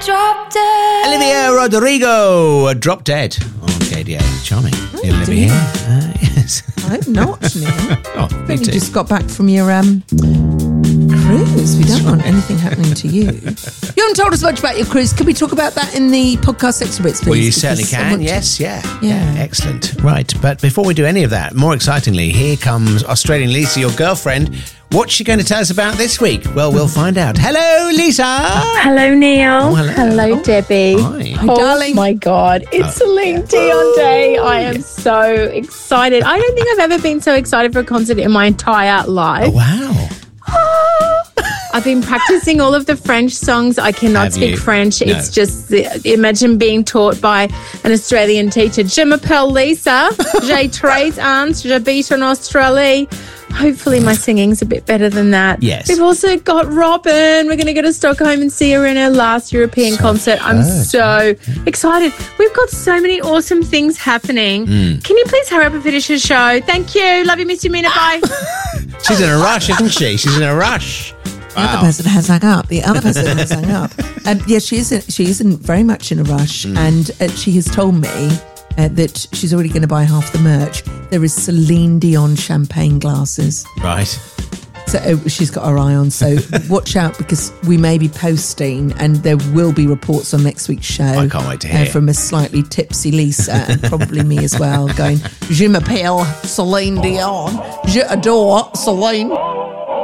Drop Dead. Olivia Rodrigo, Drop Dead on KDA. Charming. Olivia. Yes. I hope not, Neil. Oh, me You too. just got back from your cruise. We don't want anything happening to you. You haven't told us much about your cruise. Can we talk about that in the podcast extra bits, please? Well, you Because certainly I can. want to- Yes, yeah. Yeah. Excellent. Right. But before we do any of that, more excitingly, here comes Australian Lisa, your girlfriend. What's she going to tell us about this week? Well, we'll find out. Hello, Lisa. Hello, Neil. Oh, hello. Debbie. Hi. Oh, darling. my God. It's Celine Dion Day. I am so excited. I don't think I've ever been so excited for a concert in my entire life. Oh, wow. I've been practicing all of the French songs. I cannot Have speak you? French. No. It's just, imagine being taught by an Australian teacher. Je m'appelle Lisa. J'ai 13 ans. J'habite en Australie. Hopefully my singing's a bit better than that. Yes. We've also got Robin. We're going to go to Stockholm and see her in her last European concert. I'm so excited. We've got so many awesome things happening. Can you please hurry up and finish the show? Thank you. Love you, Miss Yamina. Bye. She's in a rush, isn't she? She's in a rush. The other person has hung up. The other person has hung up. Yes, she isn't very much in a rush. And she has told me that she's already going to buy half the merch. There is Celine Dion champagne glasses. Right. So she's got her eye on. So watch out, because we may be posting, and there will be reports on next week's show. I can't wait to hear. From a slightly tipsy Lisa, and probably me as well, going, Je m'appelle Celine Dion. Je adore Celine.